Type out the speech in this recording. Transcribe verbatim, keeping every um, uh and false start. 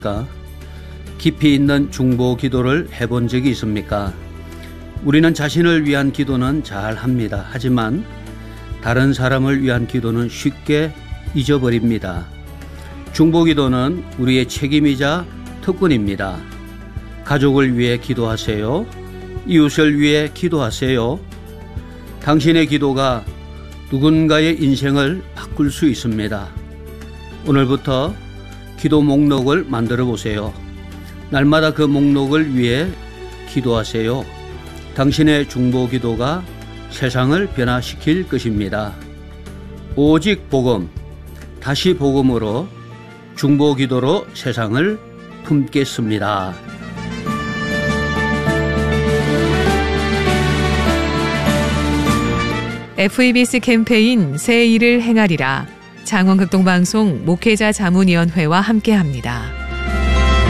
깊이 있는 중보 기도를 해본 적이 있습니까? 우리는 자신을 위한 기도는 잘 합니다. 하지만 다른 사람을 위한 기도는 쉽게 잊어버립니다. 중보 기도는 우리의 책임이자 특권입니다. 가족을 위해 기도하세요. 이웃을 위해 기도하세요. 당신의 기도가 누군가의 인생을 바꿀 수 있습니다. 오늘부터 기도 목록을 만들어 보세요. 날마다 그 목록을 위해 기도하세요. 당신의 중보 기도가 세상을 변화시킬 것입니다. 오직 복음, 다시 복음으로 중보 기도로 세상을 품겠습니다. 에프이비씨 캠페인 새 일을 행하리라. 장원극동방송 목회자 자문위원회와 함께합니다.